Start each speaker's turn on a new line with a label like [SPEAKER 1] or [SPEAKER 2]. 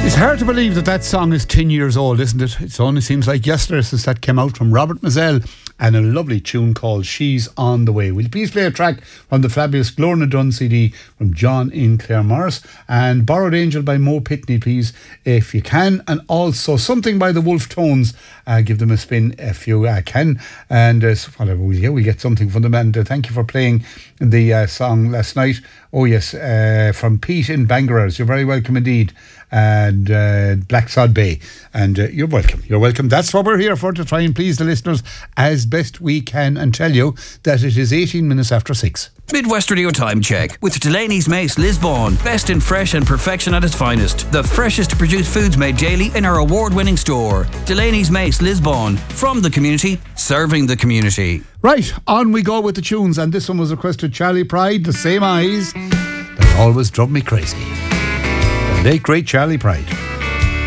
[SPEAKER 1] It's hard to believe that song is 10 years old, isn't it? It only seems like yesterday since that came out from Robert Mazzell, and a lovely tune called She's on the Way. Will you please play a track from the fabulous Glorna Dunn CD from John in Clare Morris, and Borrowed Angel by Mo Pitney, please, if you can, and also something by the Wolf Tones. Give them a spin if you can, and whatever we get something from them. And thank you for playing the song last night. Oh yes, from Pete in Bangarars. You're very welcome indeed. And Black Sod Bay, and you're welcome. That's what we're here for, to try and please the listeners as best we can, and tell you that it is 18 minutes after 6.
[SPEAKER 2] Midwest Radio Time Check with Delaney's Mace Lisbon. Best in fresh and perfection at its finest. The freshest produced foods made daily in our award-winning store. Delaney's Mace Lisbon. From the community, serving the community.
[SPEAKER 1] Right, on we go with the tunes, and this one was requested. Charlie Pride, The Same Eyes That Always Drove Me Crazy. The late great Charlie Pride.